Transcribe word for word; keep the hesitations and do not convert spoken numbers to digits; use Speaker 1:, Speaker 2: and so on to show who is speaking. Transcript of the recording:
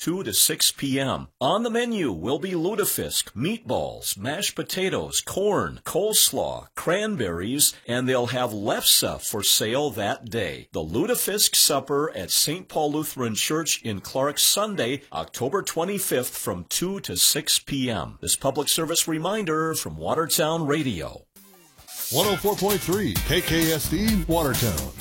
Speaker 1: two to six p.m. On the menu will be lutefisk, meatballs, mashed potatoes, corn, coleslaw, cranberries, and they'll have lefse for sale that day. The Lutefisk Supper at Saint Paul Lutheran Church in Clark, Sunday, October twenty-fifth from two to six p.m. This public service reminder from Watertown Radio.
Speaker 2: one oh four point three K K S D Watertown.